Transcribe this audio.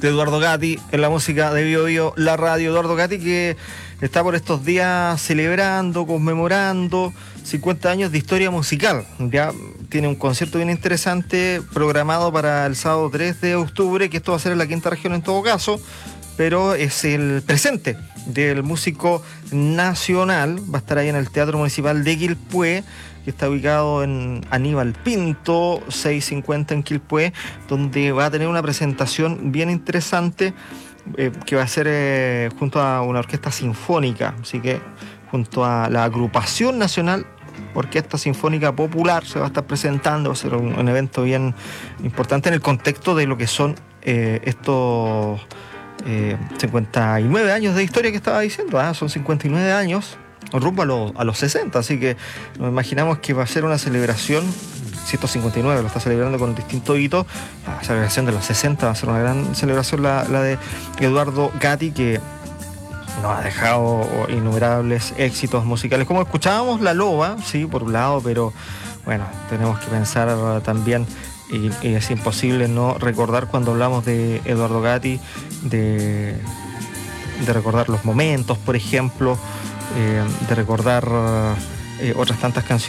de Eduardo Gatti en la música de Bio Bio, la radio. Eduardo Gatti, que está por estos días celebrando, conmemorando 50 años de historia musical. Ya tiene un concierto bien interesante programado para el sábado 3 de octubre, que esto va a ser en la quinta región en todo caso, pero es el presente del músico nacional. Va a estar ahí en el Teatro Municipal de Quilpué, que está ubicado en Aníbal Pinto, 650 en Quilpué, donde va a tener una presentación bien interesante que va a ser junto a una orquesta sinfónica. Así que junto a la Agrupación Nacional Orquesta Sinfónica Popular se va a estar presentando. Va a ser un evento bien importante en el contexto de lo que son estos 59 años de historia que estaba diciendo. Son 59 años rumbo a los 60, así que nos imaginamos que va a ser una celebración. 159 lo está celebrando con distintos hitos. La celebración de los 60 va a ser una gran celebración, la de Eduardo Gatti, que nos ha dejado innumerables éxitos musicales, como escuchábamos La Loba, sí, por un lado, pero bueno, tenemos que pensar también, y es imposible no recordar cuando hablamos de Eduardo Gatti, de recordar los momentos, por ejemplo, de recordar otras tantas canciones